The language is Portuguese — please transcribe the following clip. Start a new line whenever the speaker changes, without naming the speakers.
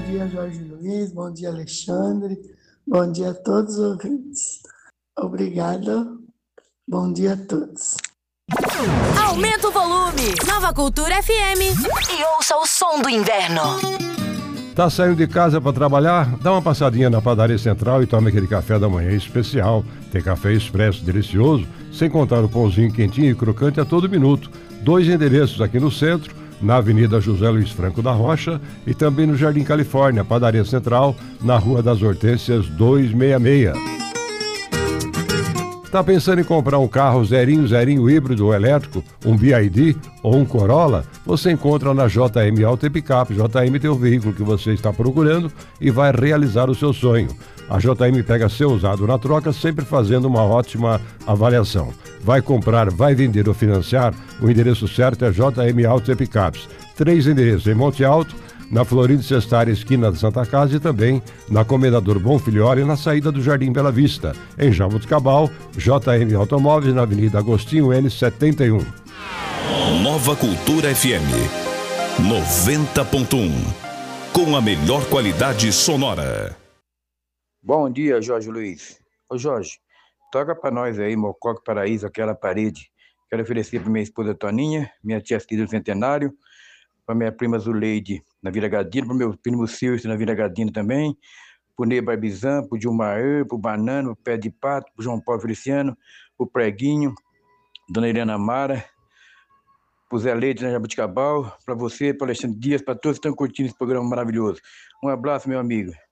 dia, Jorge Luiz. Bom dia, Alexandre. Bom dia a todos os ouvintes. Obrigada. Bom dia a todos.
Aumenta o volume. Nova Cultura FM. E ouça o som do inverno.
Tá saindo de casa para trabalhar? Dá uma passadinha na Padaria Central e tome aquele café da manhã especial. Tem café expresso delicioso, sem contar o pãozinho quentinho e crocante a todo minuto. 2 endereços aqui no centro, na Avenida José Luiz Franco da Rocha e também no Jardim Califórnia, Padaria Central, na Rua das Hortênsias 266. Tá pensando em comprar um carro zerinho híbrido ou elétrico, um BYD ou um Corolla? Você encontra na JM Auto e Picape. JM tem o veículo que você está procurando e vai realizar o seu sonho. A JM pega seu usado na troca, sempre fazendo uma ótima avaliação. Vai comprar, vai vender ou financiar? O endereço certo é JM Auto e Picapes. 3 endereços em Monte Alto, na Florindo Sestari, esquina da Santa Casa, e também na Comendador Bonfilhori, na saída do Jardim Bela Vista. Em Jaboticabal, JM Automóveis, na Avenida Agostinho N71.
Nova Cultura FM 90.1, com a melhor qualidade sonora.
Bom dia, Jorge Luiz. Ô Jorge, toca pra nós aí, Mocoque Paraíso, aquela parede. Quero oferecer pra minha esposa Toninha, minha tia Cida do Centenário, pra minha prima Zuleide na Vila Gadina, pro meu primo Silvio na Vila Gadina também, pro Ney Barbizan, pro Dilmaer, pro Banano, pro Pé de Pato, pro João Paulo Feliciano, pro Preguinho, Dona Helena Mara, pro Zé Leite na Jabuticabal, pra você, pro Alexandre Dias, pra todos que estão curtindo esse programa maravilhoso. Um abraço, meu amigo.